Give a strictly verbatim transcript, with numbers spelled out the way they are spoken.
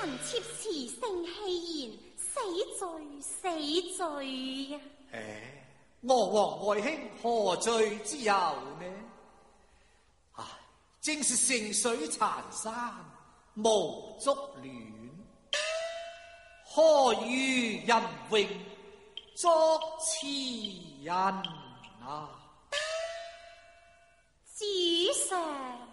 臣妾詞性戲言，死罪死罪呀！ 唉，我皇愛卿何罪之有呢？唉，正是盛水殘山無足戀，何如人榮作詞人啊？ 主上。